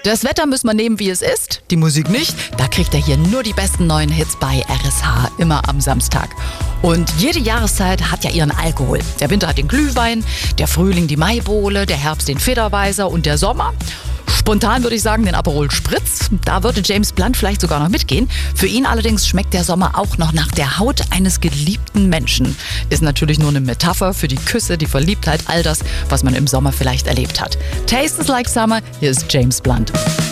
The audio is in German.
Das Wetter müssen wir nehmen, wie es ist, die Musik nicht. Da kriegt er hier nur die besten neuen Hits bei RSH, immer am Samstag. Und jede Jahreszeit hat ja ihren Alkohol. Der Winter hat den Glühwein, der Frühling die Maibowle, der Herbst den Federweißer und der Sommer, spontan würde ich sagen, den Aperol Spritz. Da würde James Blunt vielleicht sogar noch mitgehen. Für ihn allerdings schmeckt der Sommer auch noch nach der Haut eines geliebten Menschen. Ist natürlich nur eine Metapher für die Küsse, die Verliebtheit, all das, was man im Sommer vielleicht erlebt hat. Taste is like summer, hier ist James Blunt.